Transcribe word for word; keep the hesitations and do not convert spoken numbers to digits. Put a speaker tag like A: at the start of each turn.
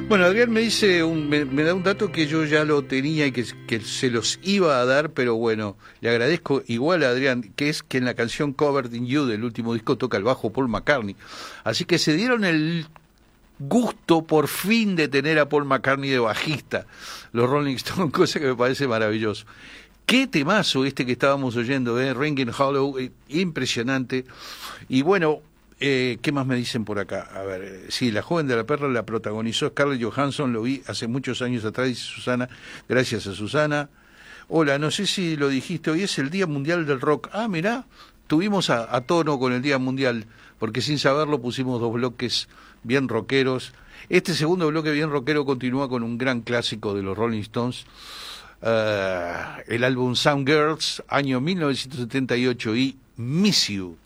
A: Bueno, Adrián me dice, un, me, me da un dato que yo ya lo tenía y que, que se los iba a dar, pero bueno, le agradezco igual a Adrián, que es que en la canción Covered in You del último disco toca el bajo Paul McCartney. Así que se dieron el gusto por fin de tener a Paul McCartney de bajista, los Rolling Stones, cosa que me parece maravilloso. Qué temazo este que estábamos oyendo, ¿eh? Ringing Hollow, eh, impresionante. Y bueno, eh, ¿qué más me dicen por acá? A ver, eh, sí, La joven de la perla la protagonizó Scarlett Johansson, lo vi hace muchos años atrás, dice Susana, gracias a Susana. Hola, no sé si lo dijiste, hoy es el Día Mundial del Rock. Ah, mirá, tuvimos a, a tono con el Día Mundial, porque sin saberlo pusimos dos bloques bien rockeros. Este segundo bloque bien rockero continúa con un gran clásico de los Rolling Stones, uh, el álbum Some Girls, año mil novecientos setenta y ocho, y Miss You.